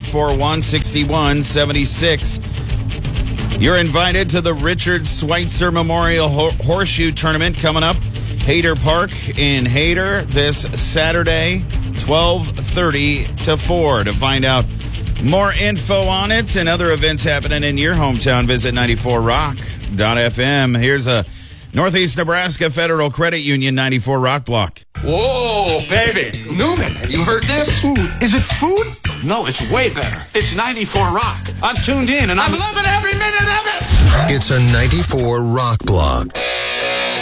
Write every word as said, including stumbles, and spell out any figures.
four one, six one seven six. You're invited to the Richard Schweitzer Memorial Ho- Horseshoe Tournament coming up. Hayter Park in Hayter this Saturday, twelve thirty to four. To find out more info on it and other events happening in your hometown, visit ninety-four rock dot f m. Here's a Northeast Nebraska Federal Credit Union ninety-four Rock block. Whoa, baby. Newman, have you heard this? Ooh, is it food? No, it's way better. It's ninety-four Rock. I'm tuned in and I'm, I'm loving every minute of it. It's a ninety-four Rock block.